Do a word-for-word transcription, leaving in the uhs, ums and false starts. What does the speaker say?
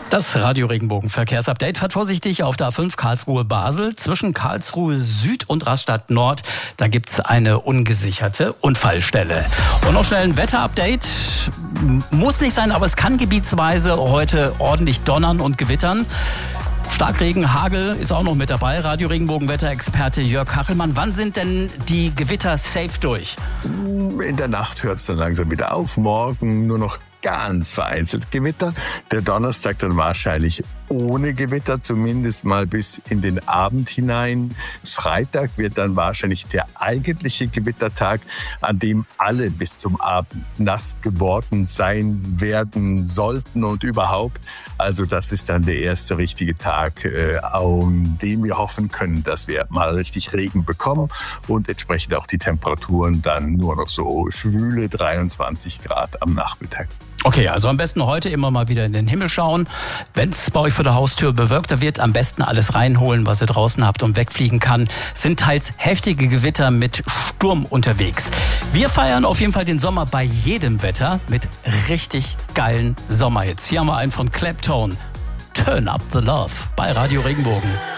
Das Radio Regenbogen Verkehrsupdate fährt vorsichtig auf der A fünf Karlsruhe-Basel. Zwischen Karlsruhe Süd und Rastatt Nord, da gibt's eine ungesicherte Unfallstelle. Und noch schnell ein Wetterupdate. Muss nicht sein, aber es kann gebietsweise heute ordentlich donnern und gewittern. Starkregen, Hagel ist auch noch mit dabei. Radio Regenbogen Wetterexperte Jörg Kachelmann. Wann sind denn die Gewitter safe durch? In der Nacht hört es dann langsam wieder auf. Morgen nur noch ganz vereinzelt Gewitter. Der Donnerstag dann wahrscheinlich ohne Gewitter, zumindest mal bis in den Abend hinein. Freitag wird dann wahrscheinlich der eigentliche Gewittertag, an dem alle bis zum Abend nass geworden sein werden sollten und überhaupt. Also das ist dann der erste richtige Tag, äh, an dem wir hoffen können, dass wir mal richtig Regen bekommen und entsprechend auch die Temperaturen dann nur noch so schwüle dreiundzwanzig Grad am Nachmittag. Okay, also am besten heute immer mal wieder in den Himmel schauen. Wenn es bei euch vor der Haustür bewölkter wird, am besten alles reinholen, was ihr draußen habt und wegfliegen kann. Es sind teils heftige Gewitter mit Sturm unterwegs. Wir feiern auf jeden Fall den Sommer bei jedem Wetter mit richtig geilen Sommerhits. Hier haben wir einen von Clapton. Turn Up the Love bei Radio Regenbogen.